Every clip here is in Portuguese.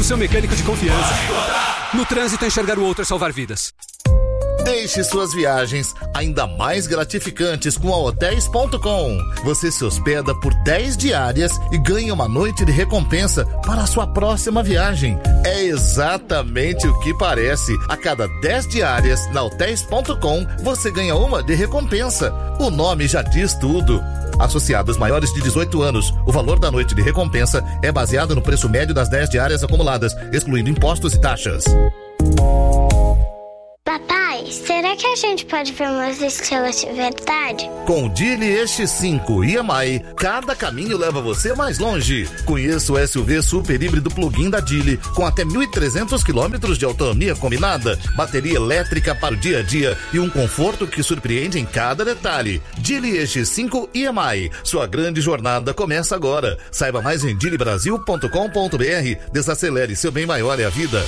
seu mecânico de confiança. No trânsito, enxergar o outro é salvar vidas. Deixe suas viagens ainda mais gratificantes com a Hotels.com. Você se hospeda por 10 diárias e ganha uma noite de recompensa para a sua próxima viagem. É exatamente o que parece. A cada 10 diárias na Hotels.com, você ganha uma de recompensa. O nome já diz tudo. Associados maiores de 18 anos, o valor da noite de recompensa é baseado no preço médio das 10 diárias acumuladas, excluindo impostos e taxas. Papai, será que a gente pode ver umas estrelas de verdade? Com o Geely X5 EMI, cada caminho leva você mais longe. Conheça o SUV super híbrido plug-in da Geely, com até 1.300 km de autonomia combinada, bateria elétrica para o dia a dia e um conforto que surpreende em cada detalhe. Geely X5 EMI, sua grande jornada começa agora. Saiba mais em geelybrasil.com.br. Desacelere, seu bem maior é a vida.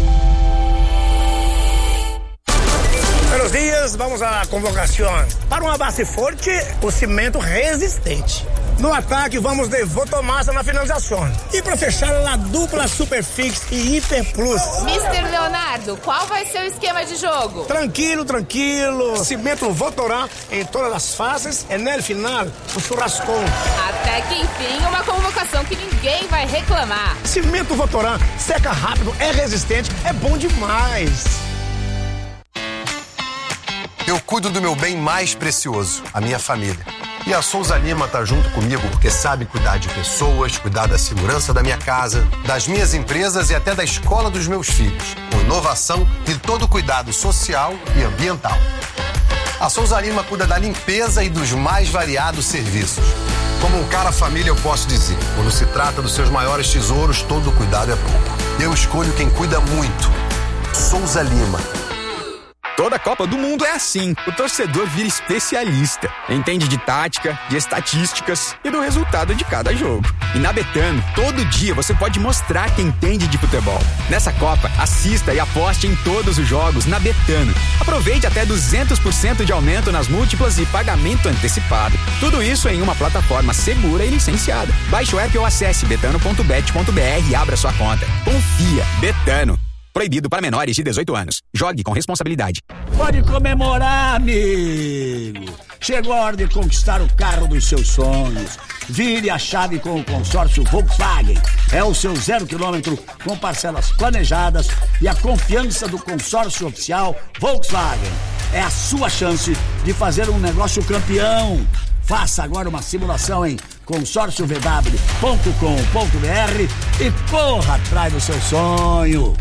Buenos dias, vamos à convocação. Para uma base forte, o cimento resistente. No ataque, vamos de Votomassa na finalização. E para fechar, a dupla Superfix e Hiper Plus. Mr. Leonardo, qual vai ser o esquema de jogo? Tranquilo. Cimento Votorá em todas as fases e no final, o churrascão. Até que enfim, uma convocação que ninguém vai reclamar. Cimento Votorá, seca rápido, é resistente, é bom demais. Eu cuido do meu bem mais precioso, a minha família. E a Souza Lima tá junto comigo porque sabe cuidar de pessoas, cuidar da segurança da minha casa, das minhas empresas e até da escola dos meus filhos, com inovação e todo cuidado social e ambiental. A Souza Lima cuida da limpeza e dos mais variados serviços. Como um cara família, eu posso dizer, quando se trata dos seus maiores tesouros, todo cuidado é pouco. Eu escolho quem cuida muito. Souza Lima. Toda Copa do Mundo é assim. O torcedor vira especialista. Entende de tática, de estatísticas e do resultado de cada jogo. E na Betano, todo dia você pode mostrar que entende de futebol. Nessa Copa, assista e aposte em todos os jogos na Betano. Aproveite até 200% de aumento nas múltiplas e pagamento antecipado. Tudo isso em uma plataforma segura e licenciada. Baixe o app ou acesse betano.bet.br e abra sua conta. Confia. Betano. Proibido para menores de 18 anos. Jogue com responsabilidade. Pode comemorar, amigo. Chegou a hora de conquistar o carro dos seus sonhos. Vire a chave com o consórcio Volkswagen. É o seu 0 km com parcelas planejadas e a confiança do consórcio oficial Volkswagen. É a sua chance de fazer um negócio campeão. Faça agora uma simulação em consórciovw.com.br e corra atrás do seu sonho.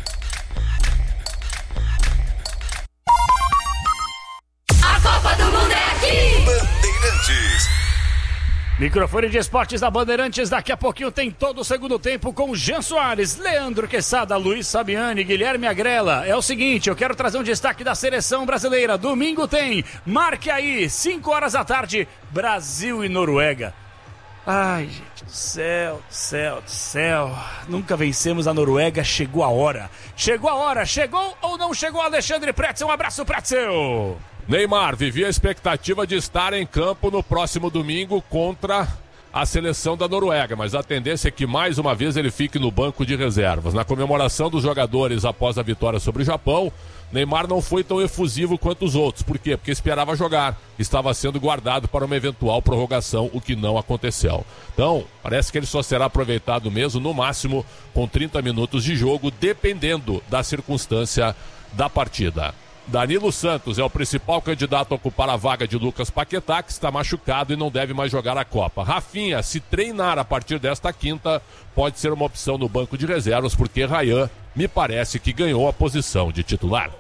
Bandeirantes. Microfone de esportes da Bandeirantes, daqui a pouquinho tem todo o segundo tempo com Jean Soares, Leandro Quesada, Luiz Sabiani, Guilherme Agrela. É o seguinte, eu quero trazer um destaque da seleção brasileira. Domingo tem, marque aí, 5 horas da tarde, Brasil e Noruega. Ai, gente do céu, do céu. Nunca vencemos a Noruega, chegou a hora. Chegou ou não chegou, Alexandre Pretzel? Um abraço, Pretzel. Neymar vivia a expectativa de estar em campo no próximo domingo contra a seleção da Noruega, mas a tendência é que mais uma vez ele fique no banco de reservas. Na comemoração dos jogadores após a vitória sobre o Japão, Neymar não foi tão efusivo quanto os outros. Por quê? Porque esperava jogar. Estava sendo guardado para uma eventual prorrogação, o que não aconteceu. Então, parece que ele só será aproveitado mesmo, no máximo, com 30 minutos de jogo, dependendo da circunstância da partida. Danilo Santos é o principal candidato a ocupar a vaga de Lucas Paquetá, que está machucado e não deve mais jogar a Copa. Rafinha, se treinar a partir desta quinta, pode ser uma opção no banco de reservas, porque Ryan me parece que ganhou a posição de titular.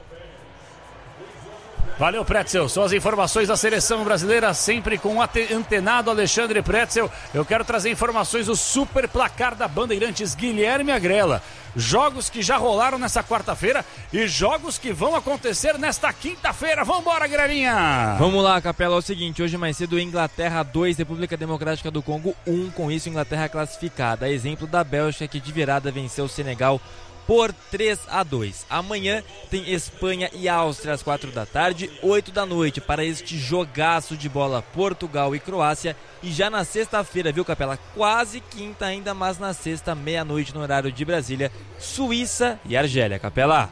Valeu, Pretzel. São as informações da seleção brasileira, sempre com o antenado Alexandre Pretzel. Eu quero trazer informações do super placar da Bandeirantes, Guilherme Agrela. Jogos que já rolaram nessa quarta-feira e jogos que vão acontecer nesta quinta-feira. Vambora, Grelinha! Vamos lá, Capela. É o seguinte, hoje mais cedo, Inglaterra 2, República Democrática do Congo 1. Com isso, Inglaterra classificada. Exemplo da Bélgica, que de virada venceu o Senegal por 3-2. Amanhã tem Espanha e Áustria às 4 da tarde, 8 da noite, para este jogaço de bola Portugal e Croácia. E já na sexta-feira, viu, Capela? Quase quinta ainda, mas na sexta, meia-noite no horário de Brasília, Suíça e Argélia, Capela.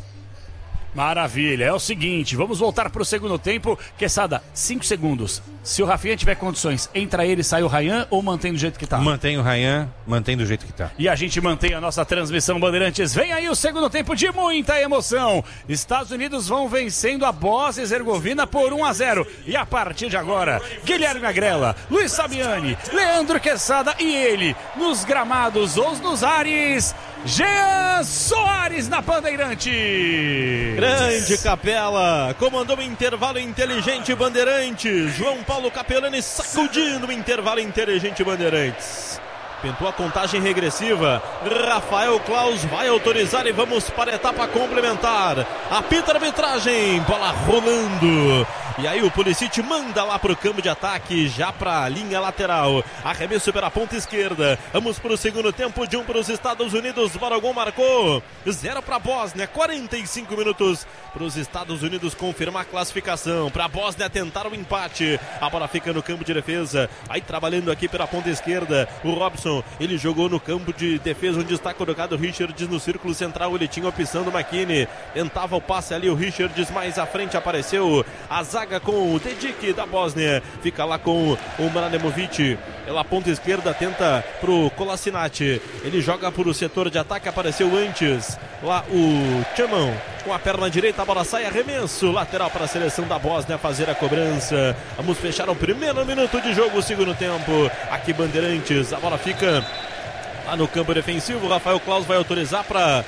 Maravilha, é o seguinte, vamos voltar para o segundo tempo. Quesada, 5 segundos. Se o Rafinha tiver condições, entra ele e sai o Ryan ou mantém do jeito que tá? Mantém o Ryan, mantém do jeito que tá. E a gente mantém a nossa transmissão Bandeirantes. Vem aí o segundo tempo de muita emoção. Estados Unidos vão vencendo a Bósnia e Herzegovina por 1-0. E a partir de agora, Guilherme Agrela, Luiz Sabiani, Leandro Quesada e ele, nos gramados ou nos ares, Jean Soares na Bandeirante. Grande Capela, comandou o intervalo inteligente Bandeirantes. João Paulo Capelani sacudindo o intervalo inteligente Bandeirantes. Pintou a contagem regressiva. Rafael Claus vai autorizar e vamos para a etapa complementar. Apita a arbitragem, bola rolando. E aí o Pulisic manda lá pro campo de ataque, já pra linha lateral. Arremesso pela ponta esquerda. Vamos pro segundo tempo, de 1 para os Estados Unidos. Balogun marcou 0 pra Bósnia, 45 minutos para os Estados Unidos confirmar a classificação. Pra Bósnia tentar o empate. A bola fica no campo de defesa. Aí trabalhando aqui pela ponta esquerda, o Robson, ele jogou no campo de defesa, onde está colocado o Richards no círculo central. Ele tinha a opção do McKinney. Tentava o passe ali, o Richards mais à frente apareceu a zaga com o Dedic da Bósnia, fica lá com o Mlademovic pela ponta esquerda, tenta pro Kolasinac, ele joga pro setor de ataque, apareceu antes lá o Chamão com a perna direita, a bola sai, arremesso lateral para a seleção da Bósnia fazer a cobrança. Vamos fechar o primeiro minuto de jogo, o segundo tempo aqui Bandeirantes. A bola fica lá no campo defensivo. Rafael Claus vai autorizar para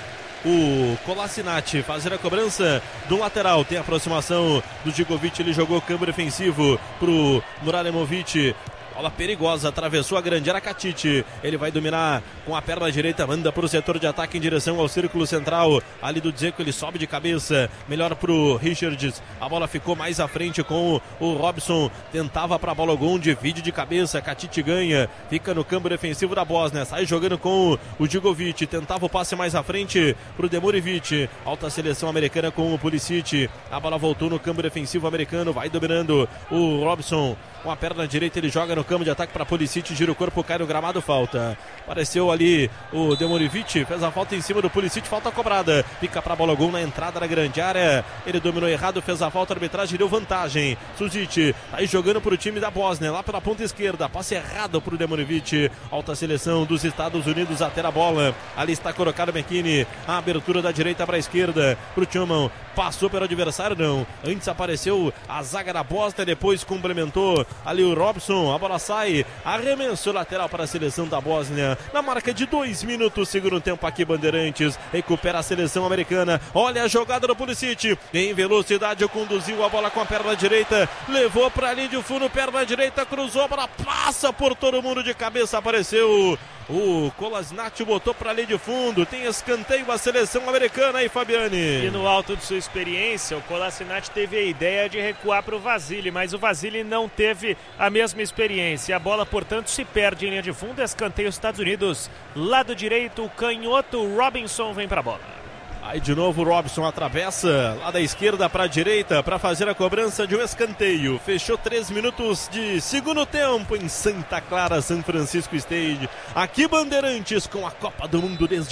o Kolasinac fazer a cobrança do lateral. Tem a aproximação do Djigovic, ele jogou campo defensivo pro Murademovic. Bola perigosa, atravessou a grande área, Katic. Ele vai dominar com a perna direita, manda para o setor de ataque em direção ao círculo central. Ali do Dzeko, ele sobe de cabeça. Melhor para o Richards. A bola ficou mais à frente com o Robson. Tentava para Balogun, divide de cabeça. Katic ganha, fica no campo defensivo da Bósnia. Sai jogando com o Djigovic. Tentava o passe mais à frente para o Demurivic. Alta seleção americana com o Pulisic. A bola voltou no campo defensivo americano. Vai dominando o Robson. Com a perna direita, ele joga no campo de ataque para Pulisic, gira o corpo, cai no gramado, falta. Apareceu ali o Demurivic, fez a falta em cima do Pulisic, falta cobrada. Fica para Balogun na entrada da grande área. Ele dominou errado, fez a falta, a arbitragem deu vantagem. Suzic tá aí jogando para o time da Bósnia, lá pela ponta esquerda. Passe errado para o Demurivic. Alta seleção dos Estados Unidos a ter a bola. Ali está colocado o McKinney. A abertura da direita para a esquerda para o Chamão. Passou pelo adversário, não. Antes apareceu a zaga da Bósnia, depois complementou ali o Robson. A bola sai, arremesso lateral para a seleção da Bósnia. Na marca de 2 minutos, segundo tempo aqui Bandeirantes. Recupera a seleção americana. Olha a jogada do Pulisic. Em velocidade, conduziu a bola com a perna direita. Levou para ali de fundo, perna direita, cruzou, a bola passa por todo mundo de cabeça. Apareceu o Kolasinac, botou para ali de fundo. Tem escanteio a seleção americana aí, Fabiani. E no alto de sua experiência, o Kolasinac teve a ideia de recuar para o Vasily, mas o Vasily não teve a mesma experiência. A bola, portanto, se perde em linha de fundo. Escanteio Estados Unidos. Lado direito, o canhoto Robinson vem para a bola. Aí de novo o Robson atravessa lá da esquerda para a direita para fazer a cobrança de um escanteio. Fechou 3 minutos de segundo tempo em Santa Clara, São Francisco State. Aqui Bandeirantes com a Copa do Mundo desde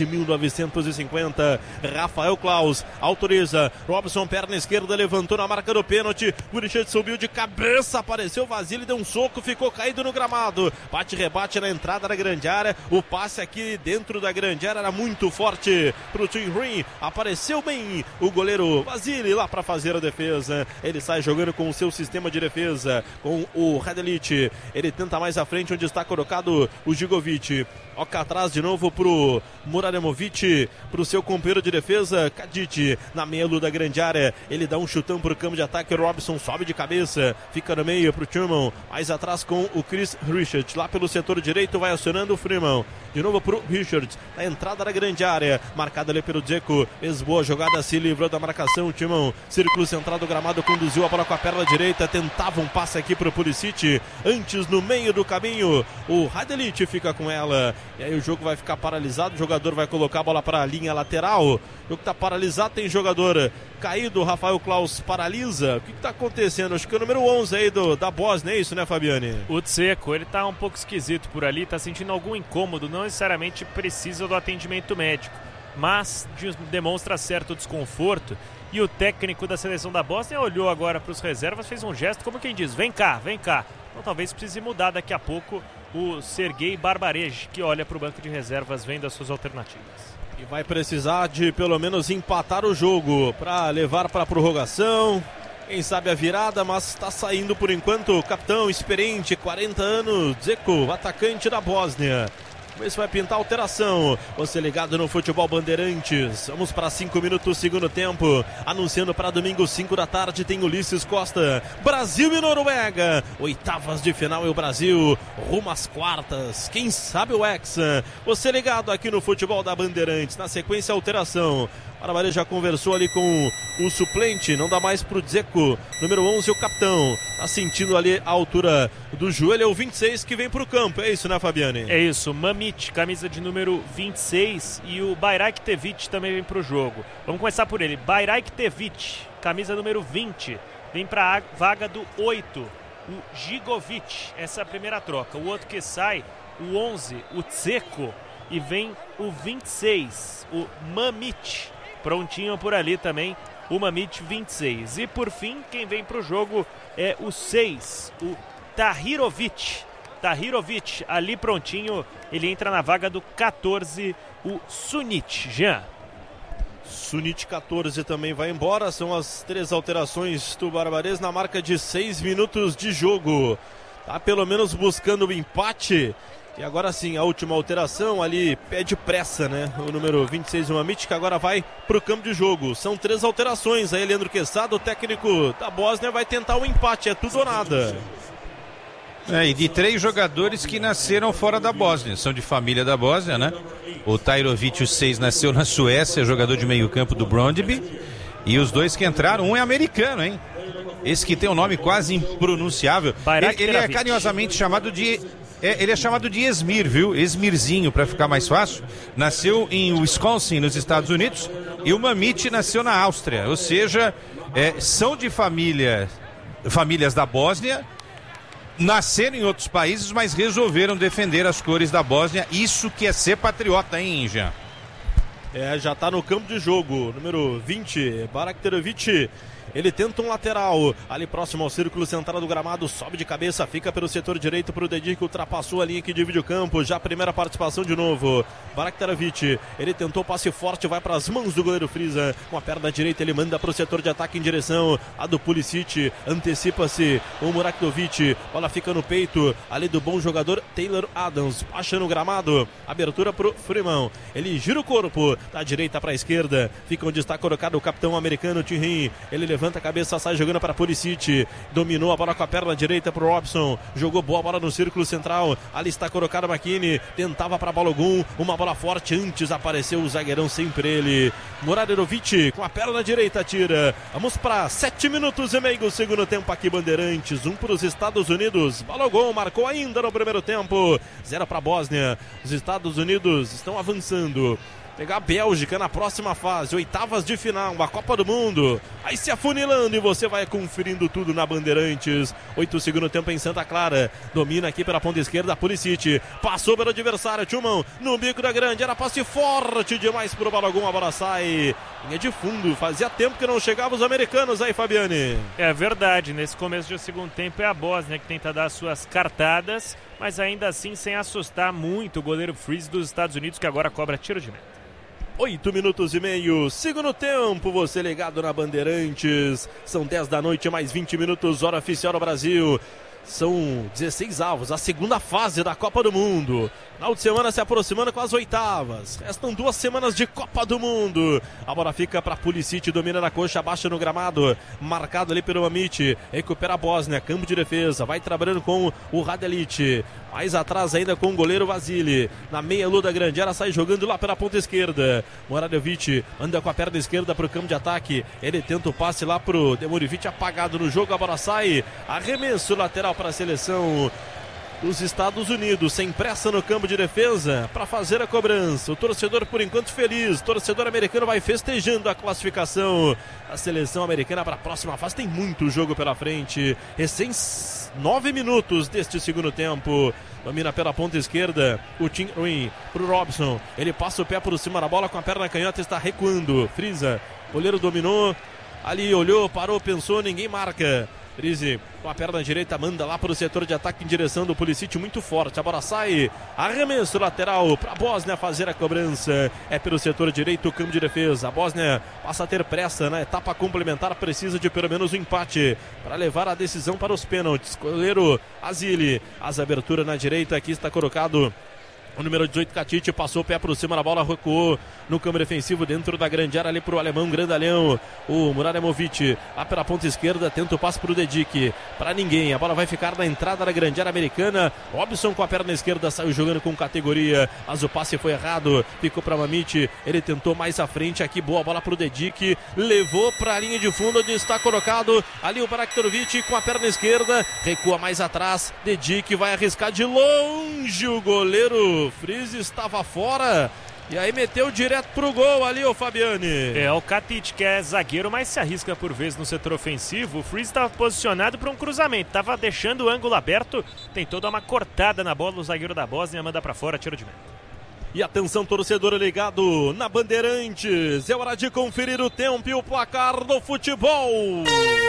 1950. Rafael Claus autoriza. Robson, perna esquerda, levantou na marca do pênalti. O Richard subiu de cabeça, apareceu o Vasily, deu um soco, ficou caído no gramado. Bate-rebate na entrada da grande área. O passe aqui dentro da grande área era muito forte para o Tim Green. Apareceu bem o goleiro Vasily lá para fazer a defesa. Ele sai jogando com o seu sistema de defesa, com o Radelic. Ele tenta mais à frente, onde está colocado o Djigovic. Toca atrás de novo pro Murademovic, pro seu companheiro de defesa, Katic, na meia da grande área. Ele dá um chutão pro campo de ataque. O Robson sobe de cabeça, fica no meio pro Chamão. Mais atrás com o Chris Richards. Lá pelo setor direito vai acionando o Freeman. De novo pro Richards, na entrada da grande área, marcado ali pelo Dzeko. Fez boa jogada, se livrou da marcação. O Timão, círculo central do gramado, conduziu a bola com a perna direita. Tentava um passe aqui pro Pulisic. Antes, no meio do caminho, o Radelit fica com ela. E aí o jogo vai ficar paralisado. O jogador vai colocar a bola para a linha lateral. O jogo tá paralisado, tem jogador caído. Rafael Klaus paralisa. O que tá acontecendo? Acho que é o número 11 aí da Bósnia, é isso, né, Fabiane? O Dzeko, ele tá um pouco esquisito por ali, tá sentindo algum incômodo, não necessariamente precisa do atendimento médico, mas demonstra certo desconforto. E o técnico da seleção da Bósnia olhou agora para os reservas, fez um gesto como quem diz, vem cá, vem cá. Então talvez precise mudar daqui a pouco o Sergei Barbarej, que olha para o banco de reservas vendo as suas alternativas. E vai precisar de pelo menos empatar o jogo para levar para a prorrogação. Quem sabe a virada, mas está saindo por enquanto o capitão experiente, 40 anos, Dzeko, atacante da Bósnia. Vamos ver se vai pintar alteração. Você ligado no Futebol Bandeirantes. Vamos para 5 minutos, segundo tempo. Anunciando para domingo, 5 da tarde, tem Ulisses Costa. Brasil e Noruega. Oitavas de final e o Brasil rumo às quartas. Quem sabe o Hexa. Você ligado aqui no Futebol da Bandeirantes. Na sequência, alteração. O Barbarej já conversou ali com o suplente, não dá mais pro Dzeko, número 11, o capitão. Tá sentindo ali a altura do joelho, é o 26 que vem pro campo, é isso, né, Fabiane? É isso, Mamić, camisa de número 26, e o Bayraktević também vem pro jogo. Vamos começar por ele, Bayraktević, camisa número 20, vem pra vaga do 8, o Gigovic, essa é a primeira troca. O outro que sai, o 11, o Dzeko, e vem o 26, o Mamić. Prontinho por ali também, o Mamić 26. E por fim, quem vem para o jogo é o 6, o Tahirović. Tahirović, ali prontinho, ele entra na vaga do 14, o Sunic. Jean. Sunic 14 também vai embora, são as 3 alterações do Barbares na marca de 6 minutos de jogo. Tá pelo menos buscando o empate. E agora sim, a última alteração ali pede pressa, né? O número 26, o Mamić, que agora vai pro campo de jogo. São 3 alterações. Aí, Leandro Quesada, o técnico da Bósnia, vai tentar um empate. É tudo ou nada. E de 3 jogadores que nasceram fora da Bósnia. São de família da Bósnia, né? O Tahirović, o 6, nasceu na Suécia, jogador de meio campo do Brondby. E os 2 que entraram, um é americano, hein? Esse que tem um nome quase impronunciável. Ele é carinhosamente chamado de... ele é chamado de Esmir, viu? Esmirzinho, para ficar mais fácil. Nasceu em Wisconsin, nos Estados Unidos, e o Mamić nasceu na Áustria. Ou seja, são de famílias da Bósnia, nasceram em outros países, mas resolveram defender as cores da Bósnia. Isso que é ser patriota, hein, Jean? Já está no campo de jogo, número 20, Bayraktević. Ele tenta um lateral, ali próximo ao círculo central do gramado, sobe de cabeça, fica pelo setor direito para o Dedir, que ultrapassou a linha que divide o campo, já a primeira participação de novo. Bayraktević, ele tentou passe forte, vai para as mãos do goleiro Frisa, com a perna direita ele manda para o setor de ataque em direção a do Pulisic, antecipa-se o Muraktovic, bola fica no peito, ali do bom jogador Taylor Adams, baixa no gramado, abertura para o Freeman, ele gira o corpo, da direita para a esquerda, fica onde está colocado o capitão americano Thierry, ele levanta a cabeça, sai jogando para Pulisic, dominou a bola com a perna direita para o Robson, jogou boa bola no círculo central, ali está colocado o McKinney, tentava para Balogun, uma bola forte, antes apareceu o zagueirão, sempre ele, Muraderovic com a perna direita tira, vamos para 7 minutos e meio, segundo tempo aqui Bandeirantes, 1 para os Estados Unidos, Balogun marcou ainda no primeiro tempo, 0 para a Bósnia, os Estados Unidos estão avançando. Pegar a Bélgica na próxima fase, oitavas de final, a Copa do Mundo. Aí se afunilando e você vai conferindo tudo na Bandeirantes. 8 segundo tempo em Santa Clara. Domina aqui pela ponta esquerda, Pulisic. Passou pelo adversário, Tchumão. No bico da grande, era passe forte demais pro Balogun. A bola sai. Linha de fundo, fazia tempo que não chegavam os americanos aí, Fabiane. É verdade, nesse começo de segundo tempo é a Bósnia que tenta dar as suas cartadas, mas ainda assim sem assustar muito o goleiro Freeze dos Estados Unidos, que agora cobra tiro de meta. 8 minutos e meio, segundo tempo, você ligado na Bandeirantes, são 10 da noite, mais 20 minutos, hora oficial do Brasil, são 16 avos, a segunda fase da Copa do Mundo, Final de semana se aproximando com as oitavas. Restam 2 semanas de Copa do Mundo. A bola fica para Pulisic, domina na coxa, abaixa no gramado. Marcado ali pelo Mamit. Recupera a Bósnia, campo de defesa. Vai trabalhando com o Radelic. Mais atrás ainda com o goleiro Vasily. Na meia-lua da grande área, sai jogando lá pela ponta esquerda. Moradovic anda com a perna esquerda para o campo de ataque. Ele tenta o passe lá pro Demurivic, apagado no jogo. A bola sai. Arremesso lateral para a seleção dos Estados Unidos, sem pressa no campo de defesa para fazer a cobrança. O torcedor por enquanto feliz, o torcedor americano vai festejando a classificação. A seleção americana para a próxima fase tem muito jogo pela frente. Recém 9 minutos deste segundo tempo. Domina pela ponta esquerda o Tim Ruin pro Robson. Ele passa o pé por cima da bola com a perna canhota, está recuando. Frisa, o goleiro dominou. Ali olhou, parou, pensou, ninguém marca. Frizi com a perna direita manda lá para o setor de ataque em direção do Pulisic, muito forte. A bola sai, arremesso lateral para a Bósnia fazer a cobrança. É pelo setor direito, o campo de defesa. A Bósnia passa a ter pressa na etapa complementar, precisa de pelo menos um empate para levar a decisão para os pênaltis. Goleiro Vasily, as aberturas na direita, aqui está colocado o número 18, Katich, passou o pé por cima da bola, recuou no campo defensivo dentro da grande área ali pro alemão, grandalhão, o Muraremovic, lá pela ponta esquerda, tenta o passe pro Dedic, para ninguém, a bola vai ficar na entrada da grande área americana. Robson com a perna esquerda saiu jogando com categoria, mas o passe foi errado, ficou para Mamit, ele tentou mais à frente, aqui boa bola pro Dedic, levou para a linha de fundo onde está colocado ali o Baraktorovic com a perna esquerda, recua mais atrás, Dedic vai arriscar de longe, o goleiro Frizi estava fora e aí meteu direto pro gol ali, o Fabiani. É, o Katich, que é zagueiro, mas se arrisca por vezes no setor ofensivo. O Frizi estava posicionado para um cruzamento, estava deixando o ângulo aberto, tentou dar uma cortada na bola, o zagueiro da Bósnia manda para fora, tiro de meta. E atenção, torcedor ligado na Bandeirantes, é hora de conferir o tempo e o placar do futebol.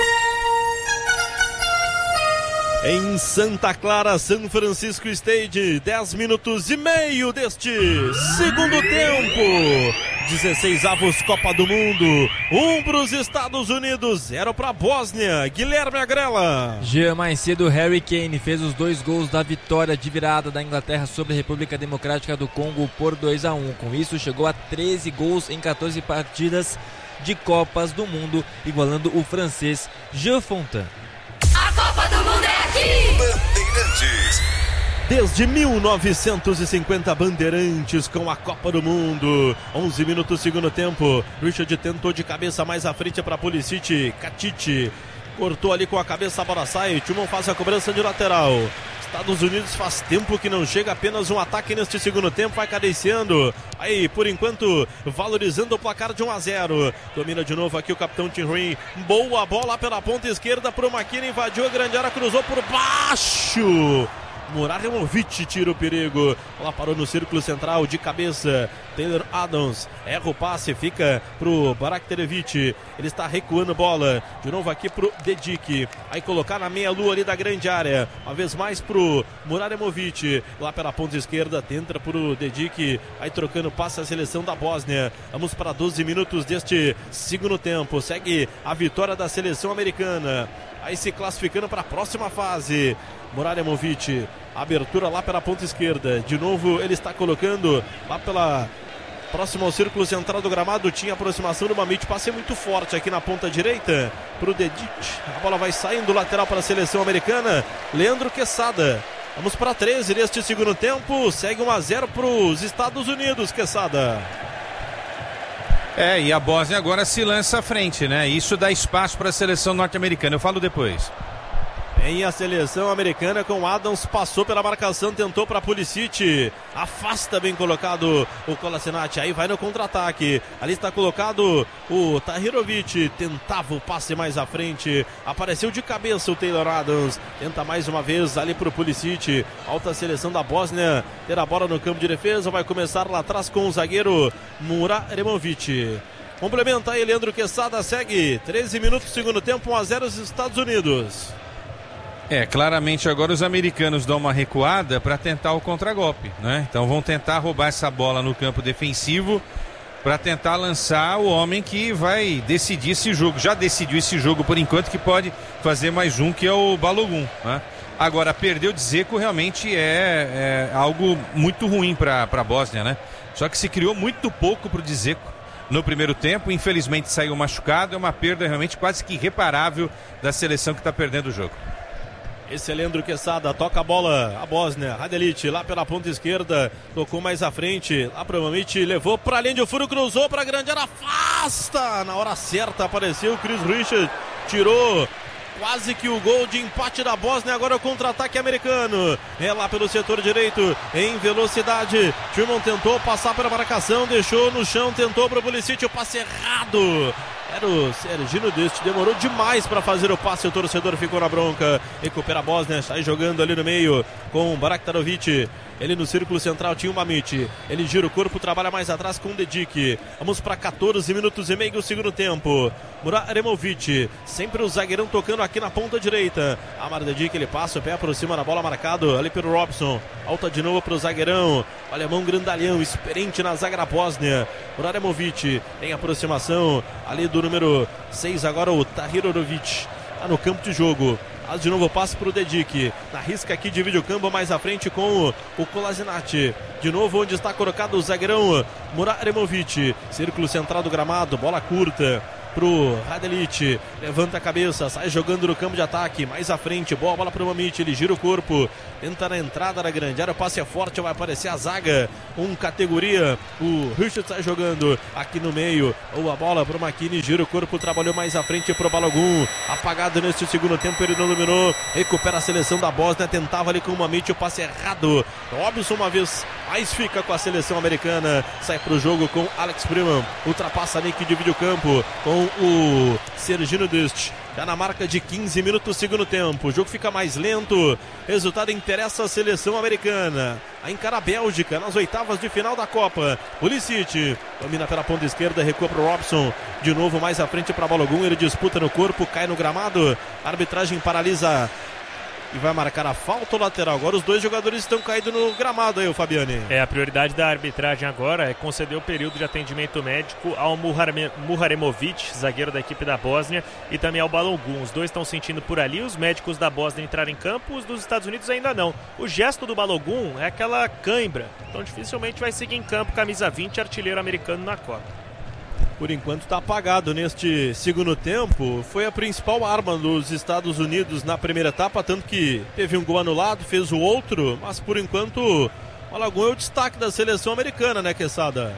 Em Santa Clara, São Francisco State, 10 minutos e meio deste segundo tempo. 16avos Copa do Mundo, 1 para os Estados Unidos, 0 para a Bósnia. Guilherme Agrela. Jean, mais cedo, Harry Kane fez os 2 gols da vitória de virada da Inglaterra sobre a República Democrática do Congo por 2-1. Com isso, chegou a 13 gols em 14 partidas de Copas do Mundo, igualando o francês Jean Fontaine. A Copa do Mundo é aqui! Bandeirantes. Desde 1950, Bandeirantes com a Copa do Mundo. 11 minutos, segundo tempo. Richard tentou de cabeça mais à frente para Pulisic. Katich cortou ali com a cabeça, a bola sai. Timon faz a cobrança de lateral. Estados Unidos faz tempo que não chega, apenas um ataque neste segundo tempo, vai cadenciando. Aí, por enquanto, valorizando o placar de 1-0. Domina de novo aqui o capitão Tim Ruin. Boa bola pela ponta esquerda pro Makina, invadiu a grande área, cruzou por baixo. Muraremovic tira o perigo. Ela parou no círculo central de cabeça. Taylor Adams erra o passe, fica pro Baraktorovic. Ele está recuando bola. De novo aqui pro Dedic. Aí colocar na meia-lua ali da grande área. Uma vez mais pro Muraremovic. Lá pela ponta esquerda, tenta pro Dedic. Aí trocando passe a seleção da Bósnia. Vamos para 12 minutos deste segundo tempo. Segue a vitória da seleção americana. Aí se classificando para a próxima fase. Muraremovic, abertura lá pela ponta esquerda. De novo ele está colocando lá pela próximo ao círculo central do gramado. Tinha aproximação do Mamit, passe muito forte aqui na ponta direita para o Dedic. A bola vai saindo lateral para a seleção americana. Leandro Quesada. Vamos para 13 deste segundo tempo. Segue 1-0 para os Estados Unidos, Quesada. E a Bósnia agora se lança à frente, né? Isso dá espaço para a seleção norte-americana. Eu falo depois. Vem a seleção americana com Adams, passou pela marcação, tentou para Pulisic, afasta, bem colocado o Kolasinac, aí vai no contra-ataque, ali está colocado o Tahirovic, tentava o passe mais à frente, apareceu de cabeça o Taylor Adams, tenta mais uma vez ali para o Pulisic, alta seleção da Bósnia, ter a bola no campo de defesa, vai começar lá atrás com o zagueiro Muraremovic. Complementa aí Leandro Quesada, segue 13 minutos, segundo tempo, 1-0 os Estados Unidos. Claramente agora os americanos dão uma recuada para tentar o contragolpe, né? Então vão tentar roubar essa bola no campo defensivo para tentar lançar o homem que vai decidir esse jogo. Já decidiu esse jogo por enquanto, que pode fazer mais um, que é o Balogun, né? Agora, perder o Dzeko realmente é algo muito ruim para a Bósnia, né? Só que se criou muito pouco para o Dzeko no primeiro tempo, infelizmente saiu machucado, é uma perda realmente quase que irreparável da seleção que está perdendo o jogo. Esse é Leandro Quesada, toca a bola, a Bósnia, Radelic lá pela ponta esquerda, tocou mais à frente, lá para o Mamic, levou para a linha de fundo, cruzou para a grande área, afasta, na hora certa apareceu o Chris Richard, tirou quase que o gol de empate da Bósnia, agora o contra-ataque americano, é lá pelo setor direito, em velocidade, Tillman tentou passar pela marcação, deixou no chão, tentou para o Pulisic, o passe errado, era o Serginho Deste, demorou demais para fazer o passe, o torcedor ficou na bronca, recupera a Bósnia, sai jogando ali no meio com o Baraktarovic, ele no círculo central tinha o Mamic, ele gira o corpo, trabalha mais atrás com o Dedic, vamos para 14 minutos e meio do segundo tempo, Muraremovic, sempre o zagueirão tocando aqui na ponta direita, Amar Dedic, ele passa o pé por cima da bola, marcado ali pelo Robson, alta de novo para o zagueirão, o alemão grandalhão, experiente na zaga da Bósnia, Muraremovic, em aproximação ali do número 6, agora o Tahirovic, está no campo de jogo. Faz de novo o passe para o Dedic. Na risca aqui, divide o campo mais à frente com o Kolasinac. De novo onde está colocado o zagueirão Muraremovic. Círculo central do gramado, bola curta pro Radelic, levanta a cabeça, sai jogando no campo de ataque, mais à frente, boa bola pro Mamic, ele gira o corpo, tenta na entrada da grande área, o passe é forte, vai aparecer a zaga, categoria, o Richard sai jogando aqui no meio, ou a bola pro Makini, gira o corpo, trabalhou mais à frente pro Balogun, apagado neste segundo tempo, ele não dominou, recupera a seleção da Bósnia, tentava ali com o Mamic, o passe errado, Robson uma vez mais fica com a seleção americana, sai pro jogo com Alex Freeman, ultrapassa Nick, divide o campo com o Serginho Dust, já na marca de 15 minutos do segundo tempo, o jogo fica mais lento, resultado interessa a seleção americana, a encara a Bélgica nas oitavas de final da Copa, Pulisic, domina pela ponta esquerda, recua para o Robson, de novo mais à frente para Balogun, ele disputa no corpo, cai no gramado, a arbitragem paralisa e vai marcar a falta lateral. Agora os dois jogadores estão caídos no gramado aí, o Fabiani. A prioridade da arbitragem agora é conceder o período de atendimento médico ao Muraremovic, zagueiro da equipe da Bósnia, e também ao Balogun. Os dois estão sentindo por ali, os médicos da Bósnia entraram em campo, os dos Estados Unidos ainda não. O gesto do Balogun é aquela cãibra, então dificilmente vai seguir em campo, camisa 20, artilheiro americano na Copa. Por enquanto está apagado neste segundo tempo, foi a principal arma dos Estados Unidos na primeira etapa, tanto que teve um gol anulado, fez o outro, mas por enquanto o Balogun é o destaque da seleção americana, né, Quesada?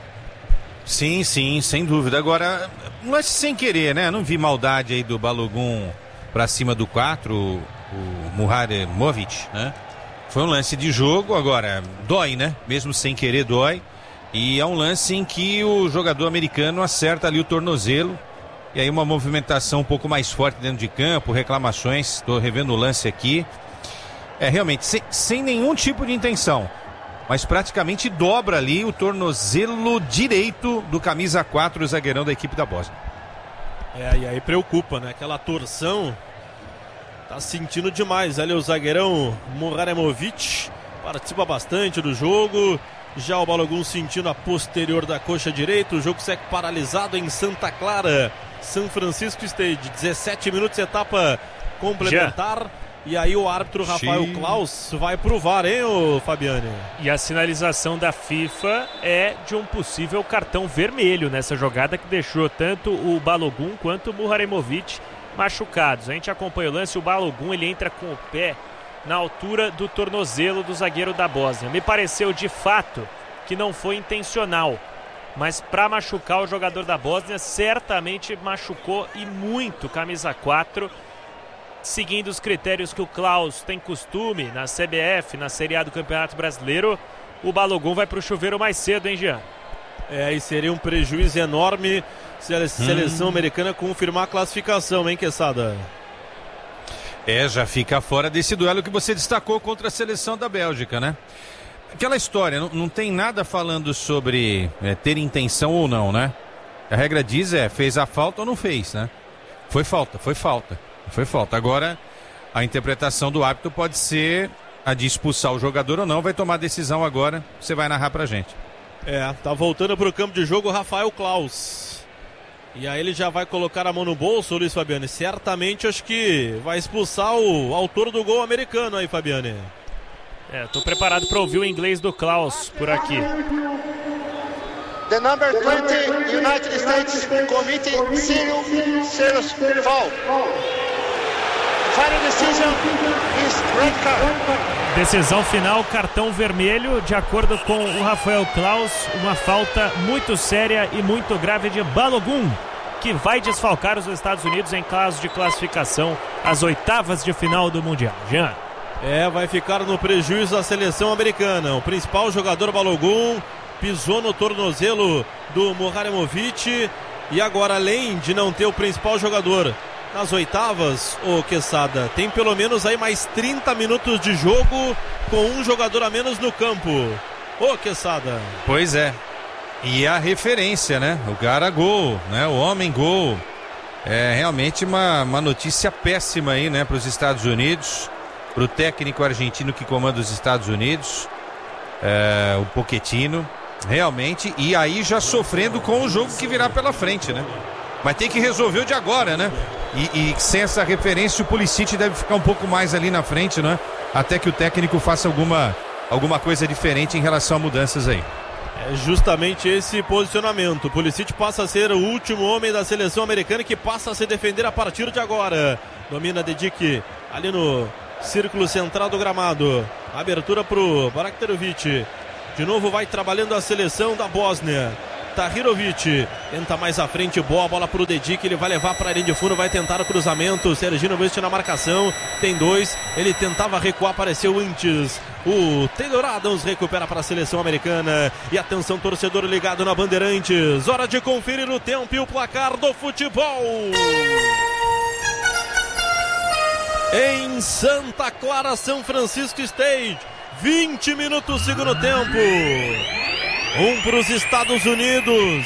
Sim, sem dúvida. Agora, mas sem querer, né? Não vi maldade aí do Balogun pra cima do 4, o Muraremovic, né? Foi um lance de jogo, agora dói, né? Mesmo sem querer dói. E é um lance em que o jogador americano acerta ali o tornozelo. E aí uma movimentação um pouco mais forte dentro de campo, reclamações. Estou revendo o lance aqui. Realmente, sem nenhum tipo de intenção. Mas praticamente dobra ali o tornozelo direito do camisa 4, o zagueirão da equipe da Bósnia. E aí preocupa, né? Aquela torção. Tá sentindo demais ali o zagueirão Muraremovic. Participa bastante do jogo. Já o Balogun sentindo a posterior da coxa direita. O jogo segue paralisado em Santa Clara, São Francisco State. 17 minutos, etapa complementar. E aí o árbitro Rafael Klaus vai pro VAR, hein, Fabiane? E a sinalização da FIFA é de um possível cartão vermelho nessa jogada que deixou tanto o Balogun quanto o Muraremovic machucados. A gente acompanha o lance, o Balogun ele entra com o pé na altura do tornozelo do zagueiro da Bósnia. Me pareceu de fato que não foi intencional, mas para machucar o jogador da Bósnia, certamente machucou e muito camisa 4, seguindo os critérios que o Klaus tem costume na CBF, na Série A do Campeonato Brasileiro. O Balogun vai para o chuveiro mais cedo, hein, Jean? E seria um prejuízo enorme se a seleção americana confirmar a classificação, hein, Quesada? Já fica fora desse duelo que você destacou contra a seleção da Bélgica, né? Aquela história, não tem nada falando sobre ter intenção ou não, né? A regra diz fez a falta ou não fez, né? Foi falta. Agora, a interpretação do árbitro pode ser a de expulsar o jogador ou não, vai tomar a decisão agora, você vai narrar pra gente. Tá voltando pro campo de jogo o Rafael Klaus. E aí ele já vai colocar a mão no bolso, Luiz Fabiani. Certamente acho que vai expulsar o autor do gol americano aí, Fabiani. Tô preparado para ouvir o inglês do Klaus por aqui. The number 20 United States committing serious foul. Final decision is red card. Decisão final, cartão vermelho, de acordo com o Rafael Klaus, uma falta muito séria e muito grave de Balogun, que vai desfalcar os Estados Unidos em caso de classificação às oitavas de final do Mundial. Jean. Vai ficar no prejuízo a seleção americana. O principal jogador Balogun pisou no tornozelo do Moharemovic e agora, além de não ter o principal jogador nas oitavas, Quesada, tem pelo menos aí mais 30 minutos de jogo com um jogador a menos no campo. Quesada. Pois é. E a referência, né? O cara gol, né? O homem gol. É realmente uma notícia péssima aí, né? Para os Estados Unidos, para o técnico argentino que comanda os Estados Unidos, o Pochettino, realmente. E aí já sofrendo com o jogo que virá pela frente, né? Mas tem que resolver o de agora, né? E sem essa referência o Pulisic deve ficar um pouco mais ali na frente, né? Até que o técnico faça alguma coisa diferente em relação a mudanças aí. É justamente esse posicionamento. O Pulisic passa a ser o último homem da seleção americana que passa a se defender a partir de agora. Domina Dedic ali no círculo central do gramado. Abertura pro Baraktarovic. De novo vai trabalhando a seleção da Bósnia. Tahirovic tenta mais à frente, boa bola pro Dedic, ele vai levar para a linha de fundo, vai tentar o cruzamento. Serginho West na marcação, tem 2, ele tentava recuar, apareceu antes. O Taylor Adams recupera para a seleção americana. E atenção, torcedor ligado na Bandeirantes, hora de conferir o tempo e o placar do futebol em Santa Clara, São Francisco State. 20 minutos segundo tempo. 1 para os Estados Unidos,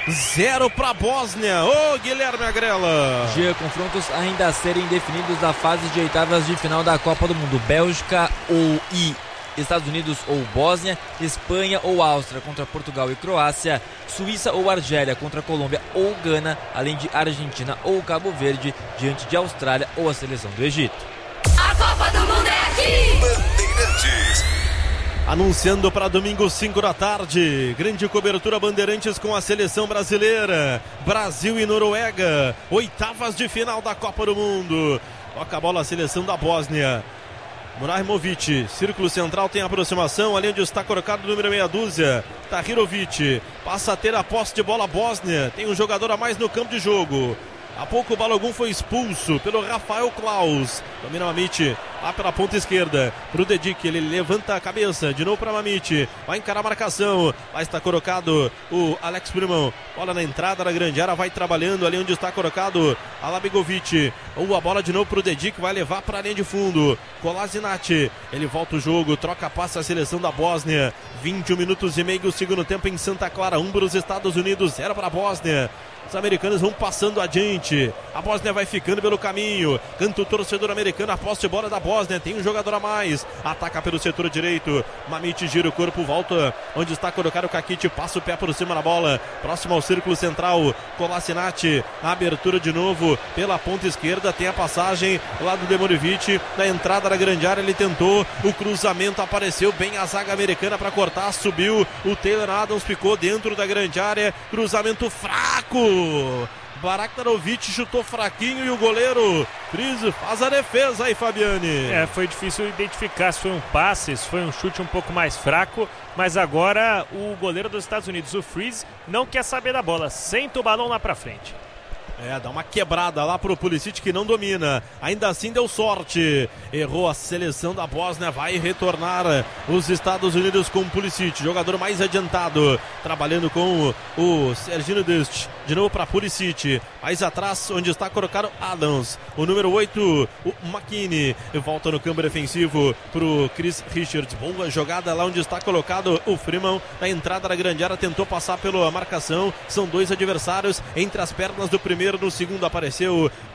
0 para a Bósnia. Guilherme Agrela. Confrontos ainda a serem definidos da fase de oitavas de final da Copa do Mundo. Bélgica ou Estados Unidos ou Bósnia, Espanha ou Áustria contra Portugal e Croácia, Suíça ou Argélia contra Colômbia ou Gana, além de Argentina ou Cabo Verde diante de Austrália ou a seleção do Egito. A Copa do Mundo é aqui! Bandeirantes. Anunciando para domingo 5 da tarde, grande cobertura Bandeirantes com a seleção brasileira, Brasil e Noruega, oitavas de final da Copa do Mundo. Toca a bola a seleção da Bósnia. Moharemovic, círculo central, tem aproximação, ali onde está colocado o número meia dúzia, Tahirovic, passa a ter a posse de bola Bósnia, tem um jogador a mais no campo de jogo. Há pouco o Balogun foi expulso pelo Rafael Klaus. Domina Mamit lá pela ponta esquerda pro Dedic, ele levanta a cabeça de novo para Mamit, vai encarar a marcação, lá está colocado o Alex Primão, bola na entrada da grande área, vai trabalhando ali onde está colocado a Labegovic, a bola de novo pro Dedic, vai levar para a linha de fundo, Kolasinac, ele volta o jogo, troca passe a seleção da Bósnia. 21 minutos e meio do segundo tempo em Santa Clara, 1 para os Estados Unidos, 0 para a Bósnia. Os americanos vão passando adiante, a Bósnia vai ficando pelo caminho, canta o torcedor americano, a posse de bola da Bósnia, tem um jogador a mais, ataca pelo setor direito, Mamit gira o corpo, volta onde está colocado o Kakic, passa o pé por cima da bola, próximo ao círculo central, Kolasinac, abertura de novo pela ponta esquerda, tem a passagem lá do Demorovic, na entrada da grande área, ele tentou, o cruzamento apareceu bem a zaga americana para cortar, subiu, o Taylor Adams ficou dentro da grande área, cruzamento fraco, Baraktarovic chutou fraquinho e o goleiro Friz faz a defesa aí, Fabiani. Foi difícil identificar se foi um passe, se foi um chute um pouco mais fraco, mas agora o goleiro dos Estados Unidos, o Friz, não quer saber da bola, senta o balão lá pra frente. Dá uma quebrada lá pro Pulisic que não domina, ainda assim deu sorte, errou a seleção da Bósnia, vai retornar os Estados Unidos com o Pulisic, jogador mais adiantado, trabalhando com o Serginho Dust, de novo para Pulisic, mais atrás onde está colocado Adams, o número 8, o McKinney, volta no campo defensivo pro Chris Richards, boa jogada lá onde está colocado o Freeman, na entrada da grande área, tentou passar pela marcação, são 2 adversários, entre as pernas do primeiro, no segundo apareceu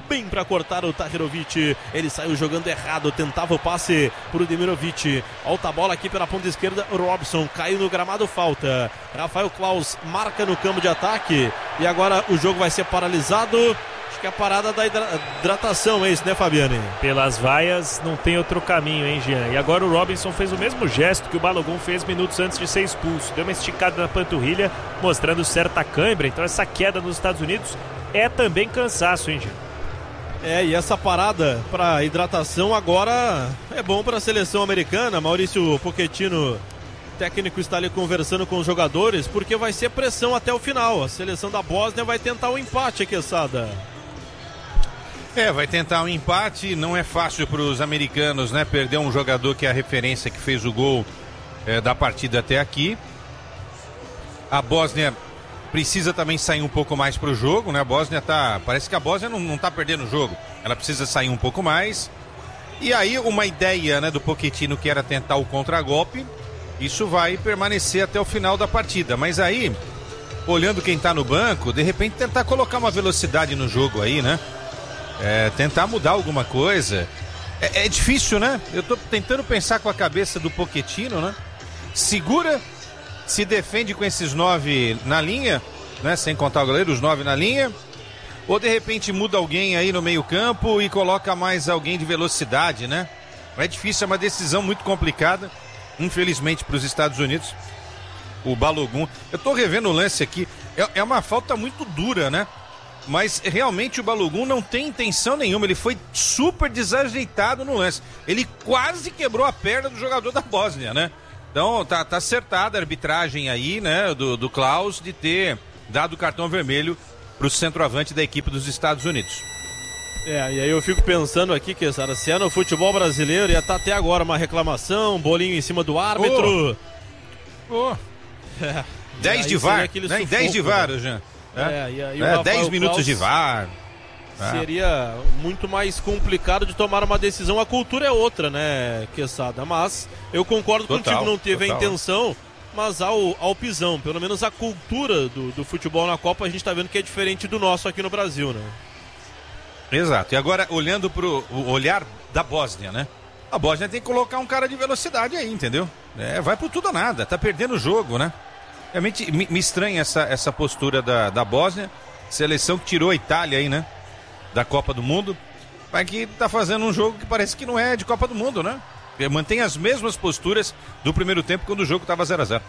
bem para cortar o Tahirovic. Ele saiu jogando errado, tentava o passe pro Demirovic. Alta bola aqui pela ponta esquerda, o Robson caiu no gramado, falta. Rafael Claus marca no campo de ataque e agora o jogo vai ser paralisado. Acho que é a parada da hidratação, é isso, né, Fabiane? Pelas vaias não tem outro caminho, hein, Jean? E agora o Robinson fez o mesmo gesto que o Balogun fez minutos antes de ser expulso. Deu uma esticada na panturrilha, mostrando certa cãibra. Então essa queda nos Estados Unidos é também cansaço, hein, Jean? E essa parada para hidratação agora é bom para a seleção americana. Maurício Pochettino, técnico, está ali conversando com os jogadores, porque vai ser pressão até o final. A seleção da Bósnia vai tentar um empate, Quesada. Vai tentar um empate. Não é fácil para os americanos, né? Perder um jogador que é a referência, que fez o gol da partida até aqui. A Bósnia precisa também sair um pouco mais para o jogo, né? A Bósnia parece que a Bósnia não está perdendo o jogo. Ela precisa sair um pouco mais. E aí uma ideia, né, do Pochettino, que era tentar o contragolpe. Isso vai permanecer até o final da partida. Mas aí, olhando quem está no banco, de repente tentar colocar uma velocidade no jogo aí, né? Tentar mudar alguma coisa. É difícil, né? Eu tô tentando pensar com a cabeça do Pochettino, né? Segura, se defende com esses 9 na linha, né? Sem contar o goleiro, os 9 na linha. Ou de repente muda alguém aí no meio campo e coloca mais alguém de velocidade, né? É difícil, é uma decisão muito complicada. Infelizmente para os Estados Unidos. O Balogun, eu tô revendo o lance aqui, é uma falta muito dura, né? Mas realmente o Balogun não tem intenção nenhuma, ele foi super desajeitado no lance. Ele quase quebrou a perna do jogador da Bósnia, né? Então tá acertada a arbitragem aí, né, do Klaus, de ter dado o cartão vermelho pro centroavante da equipe dos Estados Unidos. E aí eu fico pensando aqui, que se é no futebol brasileiro, ia estar até agora uma reclamação, bolinho em cima do árbitro. 10 de VAR, né? 10 de VAR, Jean. 10 minutos Klaus de VAR. Seria muito mais complicado de tomar uma decisão. A cultura é outra, né, Quesada? Mas eu concordo contigo, não teve a intenção, mas ao pisão. Pelo menos a cultura do futebol na Copa, a gente está vendo que é diferente do nosso aqui no Brasil, né? Exato. E agora, olhando pro olhar da Bósnia, né? A Bósnia tem que colocar um cara de velocidade aí, entendeu? Vai pro tudo ou nada, tá perdendo o jogo, né? Realmente me estranha essa postura da Bósnia. Seleção que tirou a Itália aí, né? Da Copa do Mundo. Mas que tá fazendo um jogo que parece que não é de Copa do Mundo, né? Mantém as mesmas posturas do primeiro tempo, quando o jogo tava 0-0.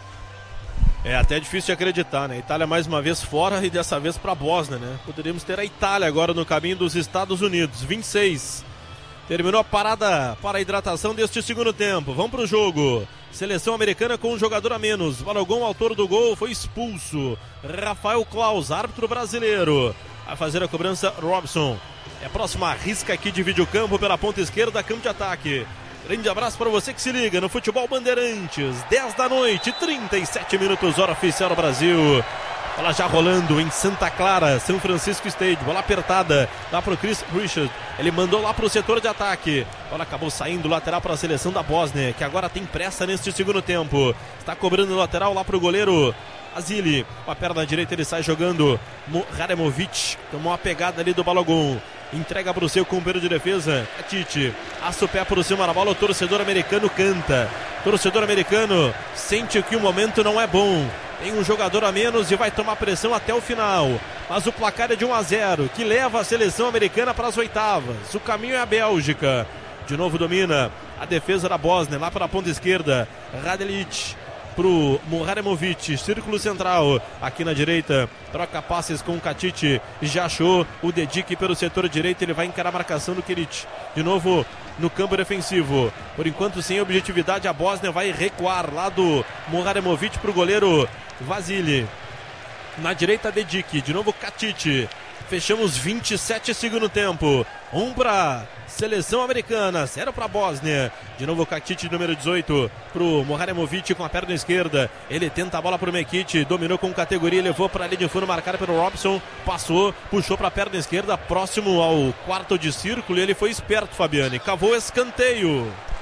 É até difícil de acreditar, né? Itália mais uma vez fora e dessa vez para a Bósnia, né? Poderíamos ter a Itália agora no caminho dos Estados Unidos. 26. Terminou a parada para a hidratação deste segundo tempo. Vamos para o jogo. Seleção americana com um jogador a menos. Balogun, autor do gol, foi expulso. Rafael Claus, árbitro brasileiro. A fazer a cobrança, Robson. É a próxima risca aqui de videocampo pela ponta esquerda, campo de ataque. Grande abraço para você que se liga no Futebol Bandeirantes. 10 da noite, 37 minutos, hora oficial do Brasil. Bola já rolando em Santa Clara, São Francisco Stadium. Bola apertada lá pro Chris Richard. Ele mandou lá pro setor de ataque. Bola acabou saindo lateral para a seleção da Bósnia, que agora tem pressa neste segundo tempo. Está cobrando o lateral lá pro goleiro Azili. Com a perna direita ele sai jogando. Rademovic tomou uma pegada ali do Balogun. Entrega para o seu companheiro de defesa, Tite. Assa o pé para o cima da bola, o torcedor americano canta. Torcedor americano sente que o momento não é bom. Tem um jogador a menos e vai tomar pressão até o final. Mas o placar é de 1-0, que leva a seleção americana para as oitavas. O caminho é a Bélgica. De novo domina a defesa da Bósnia, lá para a ponta esquerda. Radelic pro Murademovic, círculo central, aqui na direita, troca passes com o Katic, já achou o Dedic pelo setor direito, ele vai encarar a marcação do Kiric, de novo no campo defensivo, por enquanto sem objetividade, a Bósnia vai recuar lá do Murademovic pro goleiro Vasily, na direita Dedic, de novo Katic, fechamos 27 segundo tempo, 1 para seleção americana, 0 para a Bósnia. De novo o Katic, número 18, pro Murademovic com a perna esquerda. Ele tenta a bola pro Mekic, dominou com categoria, levou para a linha de fundo, marcada pelo Robson, passou, puxou para a perna esquerda, próximo ao quarto de círculo, e ele foi esperto, Fabiane, cavou escanteio.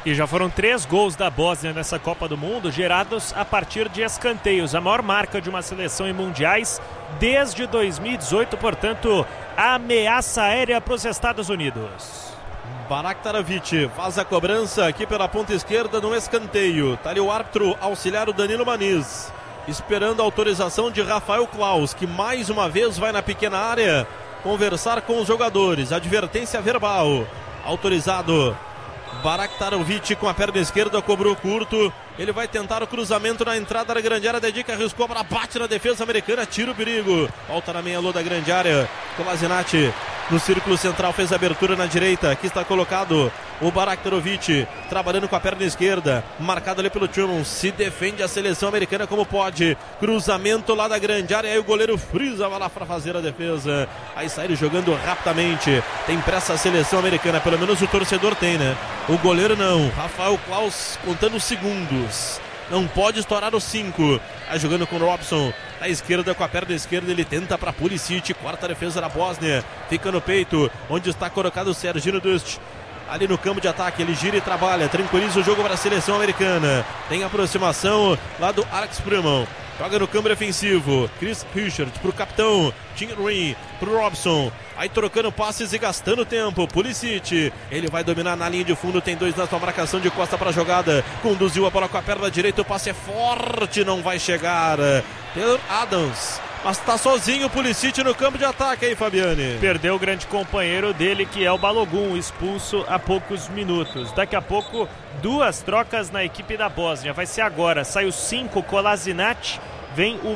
E já foram 3 gols da Bósnia nessa Copa do Mundo, gerados a partir de escanteios. A maior marca de uma seleção em mundiais desde 2018, portanto, ameaça aérea para os Estados Unidos. Baraktarovic faz a cobrança aqui pela ponta esquerda no escanteio. Tá ali o árbitro auxiliar, o Danilo Maniz, esperando a autorização de Rafael Klaus, que mais uma vez vai na pequena área conversar com os jogadores. Advertência verbal. Autorizado. Baraktarovic com a perna esquerda, cobrou curto. Ele vai tentar o cruzamento na entrada da grande área. Dedica, arriscou, a bola bate na defesa americana, tira o perigo. Volta na meia-lua da grande área. Kolasinac no círculo central, fez a abertura na direita. Aqui está colocado o Baraktarovic, trabalhando com a perna esquerda, marcado ali pelo Truman. Se defende a seleção americana como pode. Cruzamento lá da grande área. Aí o goleiro frisa, vai lá para fazer a defesa. Aí sai jogando rapidamente. Tem pressa a seleção americana, pelo menos o torcedor tem, né? O goleiro não. Rafael Klaus contando os segundos. Não pode estourar os 5. Aí jogando com o Robson. Na esquerda, com a perna esquerda, ele tenta para Pulisic. Quarta defesa da Bósnia. Fica no peito, onde está colocado o Serginho Dust. Ali no campo de ataque, ele gira e trabalha. Tranquiliza o jogo para a seleção americana. Tem aproximação lá do Alex Pruman. Joga no campo defensivo. Chris Richard pro capitão Tim Green, pro Robson. Aí trocando passes e gastando tempo. Pulisic, ele vai dominar na linha de fundo. Tem 2 na sua marcação de costa para a jogada. Conduziu a bola com a perna direita. O passe é forte, não vai chegar. Taylor Adams. Mas está sozinho o Pulisic no campo de ataque aí, Fabiane. Perdeu o grande companheiro dele, que é o Balogun, expulso há poucos minutos. Daqui a pouco, 2 trocas na equipe da Bósnia. Vai ser agora. Sai o 5, Kolasinac. Vem o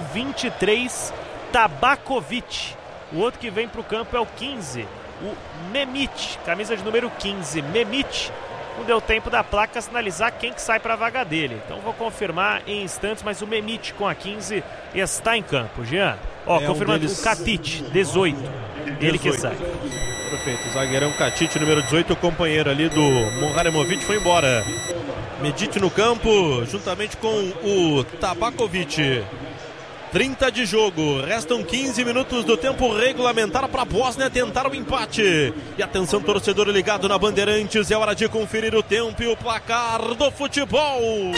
23, Tabakovic. O outro que vem para o campo é o 15, o Memic, camisa de número 15, Memic. Não deu tempo da placa sinalizar quem que sai para a vaga dele. Então vou confirmar em instantes, mas o Memic com a 15 está em campo. Jean, confirmando o Katic, 18. Ele que sai. Perfeito, o zagueirão Katic, número 18, o companheiro ali do Monharemovic, foi embora. Medic no campo, juntamente com o Tabakovic. 30 de jogo, restam 15 minutos do tempo regulamentar para a Bósnia tentar o empate. E atenção, torcedor ligado na Bandeirantes, é hora de conferir o tempo e o placar do futebol.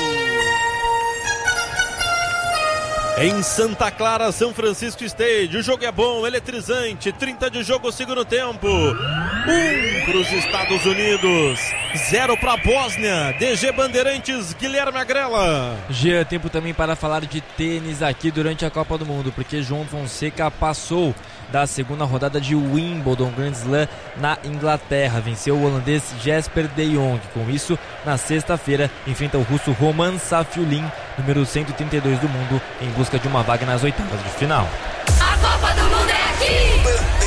Em Santa Clara, São Francisco State, o jogo é bom, eletrizante, 30 de jogo, segundo tempo. 1 para os Estados Unidos, 0 para a Bósnia. DG Bandeirantes, Guilherme Agrela. Jean, tempo também para falar de tênis aqui durante a Copa do Mundo, porque João Fonseca passou da segunda rodada de Wimbledon Grand Slam na Inglaterra. Venceu o holandês Jesper de Jong. Com isso, na sexta-feira, enfrenta o russo Roman Safiullin, número 132 do mundo, em busca de uma vaga nas oitavas de final. A Copa do Mundo é aqui!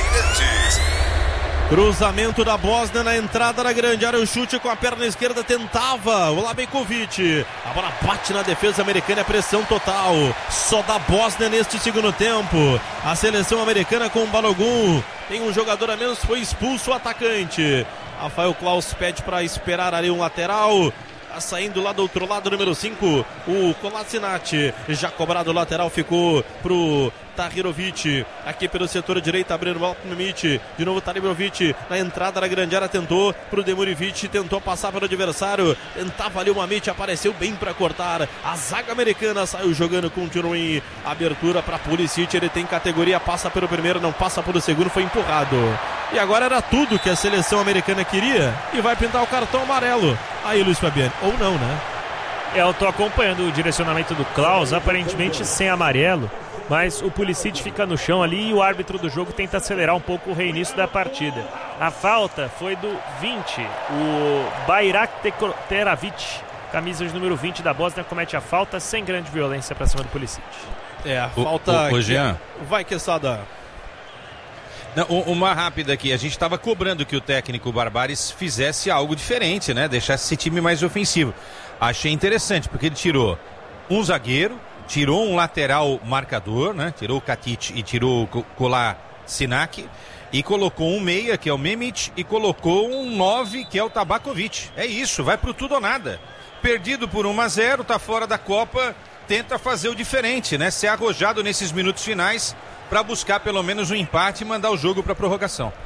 Cruzamento da Bósnia na entrada da grande área, o chute com a perna esquerda, tentava o Labekovic. A bola bate na defesa americana, é pressão total. Só da Bósnia neste segundo tempo. A seleção americana com o Balogun. Tem um jogador a menos, foi expulso o atacante. Rafael Klaus pede para esperar ali um lateral. Saindo lá do outro lado, número 5, o Kolasinac. Já cobrado o lateral, ficou pro Tahirovic. Aqui pelo setor direito, abrindo o Memic. De novo Tahirovic na entrada da grande área, tentou pro Demurivic, tentou passar pelo adversário. Tentava ali o Memic, apareceu bem para cortar. A zaga americana saiu jogando com o tiro em abertura para Pulisic. Ele tem categoria, passa pelo primeiro, não passa pelo segundo, foi empurrado. E agora era tudo que a seleção americana queria e vai pintar o cartão amarelo. Aí, Luiz Fabiano, ou não, né? Eu tô acompanhando o direcionamento do Klaus, aparentemente sem amarelo, mas o Pulisic fica no chão ali e o árbitro do jogo tenta acelerar um pouco o reinício da partida. A falta foi do 20, o Bayraktarovic, camisa de número 20 da Bósnia, comete a falta sem grande violência para cima do Pulisic. É, a falta... O Jean. Vai, Quesada. Não, uma rápida aqui, a gente estava cobrando que o técnico Barbares fizesse algo diferente, né? Deixasse esse time mais ofensivo. Achei interessante, porque ele tirou um zagueiro, tirou um lateral marcador, né? Tirou o Katic e tirou o Kolasinac, e colocou um meia, que é o Memic, e colocou um 9, que é o Tabakovic. É isso, vai pro tudo ou nada. Perdido por 1-0, tá fora da Copa, tenta fazer o diferente, né? Ser arrojado nesses minutos finais para buscar pelo menos um empate e mandar o jogo para prorrogação.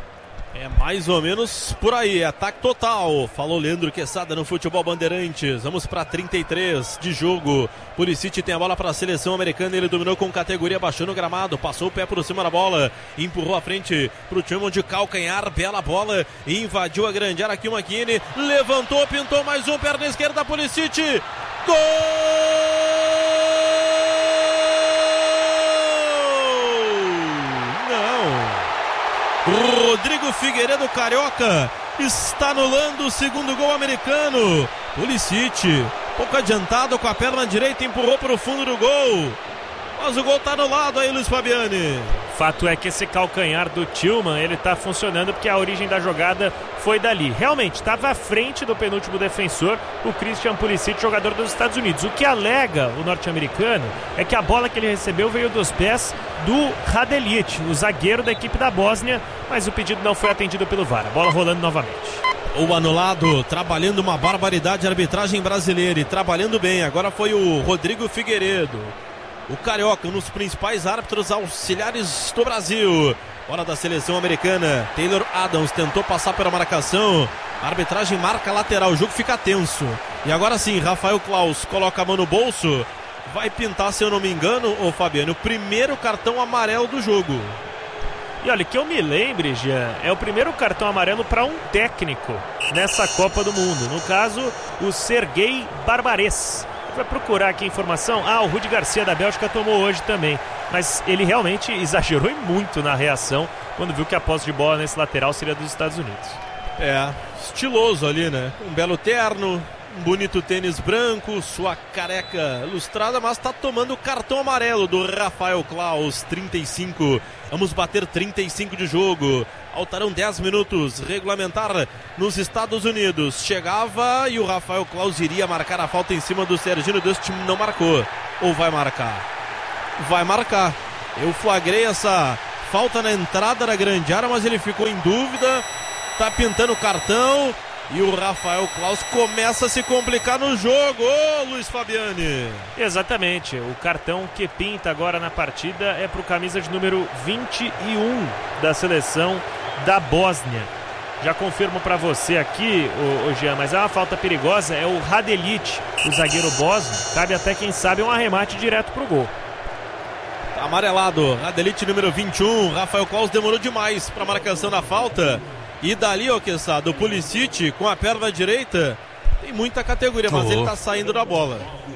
É mais ou menos por aí, ataque total. Falou Leandro Quesada no Futebol Bandeirantes. Vamos para 33 de jogo. Pulisic tem a bola para a seleção americana. Ele dominou com categoria, baixando o gramado. Passou o pé por cima da bola. Empurrou à frente para o Tillman de calcanhar. Bela bola. Invadiu a grande área aqui o McKinney. Levantou, pintou mais um. Perna esquerda, Pulisic. Gol! Rodrigo Figueiredo, carioca, está anulando o segundo gol americano. Pulisic, pouco adiantado com a perna direita, empurrou para o fundo do gol. Mas o gol está anulado aí, Luiz Fabiani. Fato é que esse calcanhar do Tillman, ele está funcionando porque a origem da jogada foi dali. Realmente, estava à frente do penúltimo defensor, o Christian Pulisic, jogador dos Estados Unidos. O que alega o norte-americano é que a bola que ele recebeu veio dos pés do Radelic, o zagueiro da equipe da Bósnia, mas o pedido não foi atendido pelo VAR. A bola rolando novamente. O anulado, trabalhando uma barbaridade, a arbitragem brasileira, e trabalhando bem. Agora foi o Rodrigo Figueiredo, o carioca, um dos principais árbitros auxiliares do Brasil. Hora da seleção americana. Taylor Adams tentou passar pela marcação. A arbitragem marca lateral. O jogo fica tenso. E agora sim, Rafael Claus coloca a mão no bolso. Vai pintar, se eu não me engano, ô Fabiano, o primeiro cartão amarelo do jogo. E olha, que eu me lembre, Jean, é o primeiro cartão amarelo para um técnico nessa Copa do Mundo. No caso, o Serguei Barbares. Vai procurar aqui a informação. O Rudi Garcia da Bélgica tomou hoje também. Mas ele realmente exagerou muito na reação quando viu que a posse de bola nesse lateral seria dos Estados Unidos. Estiloso ali, né? Um belo terno, um bonito tênis branco, sua careca lustrada, mas tá tomando o cartão amarelo do Rafael Claus, 35. Vamos bater 35 de jogo. Faltarão 10 minutos, regulamentar nos Estados Unidos. Chegava e o Rafael Claus iria marcar a falta em cima do Serginho Dust, não marcou. Ou vai marcar? Vai marcar. Eu flagrei essa falta na entrada da grande área, mas ele ficou em dúvida. Tá pintando o cartão. E o Rafael Claus começa a se complicar no jogo, Luiz Fabiani. Exatamente, o cartão que pinta agora na partida é para o camisa de número 21 da seleção da Bósnia. Já confirmo para você aqui, o Jean, mas é uma falta perigosa, é o Radelic, o zagueiro bósnio. Cabe até, quem sabe, um arremate direto pro gol. Tá amarelado, Radelic número 21, Rafael Claus demorou demais para marcação da falta. E dali, Quesada, o Pulisic com a perna direita tem muita categoria, mas ele tá saindo da bola.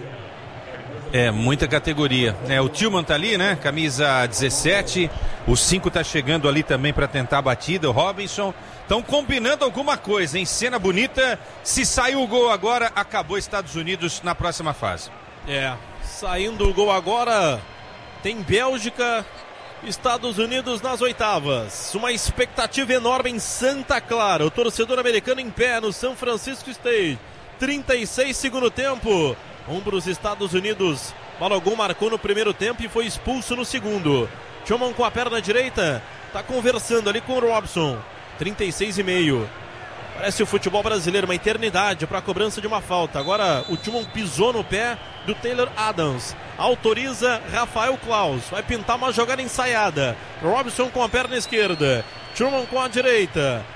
Muita categoria. O Tillman tá ali, né? Camisa 17. O 5 tá chegando ali também para tentar a batida. O Robinson. Estão combinando alguma coisa, hein? Cena bonita. Se saiu o gol agora, acabou Estados Unidos na próxima fase. Saindo o gol agora, tem Bélgica, Estados Unidos nas oitavas. Uma expectativa enorme em Santa Clara. O torcedor americano em pé no San Francisco State. 36 segundo tempo. Para os Estados Unidos. Balogun marcou no primeiro tempo e foi expulso no segundo. Tillman com a perna direita. Está conversando ali com o Robson. 36,5. Parece o futebol brasileiro, uma eternidade para a cobrança de uma falta. Agora o Tillman pisou no pé do Taylor Adams. Autoriza Rafael Claus. Vai pintar uma jogada ensaiada. Robson com a perna esquerda. Tillman com a direita.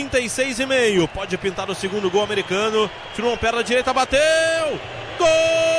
36,5. Pode pintar o segundo gol americano. Tillman perna direita, bateu. Gol!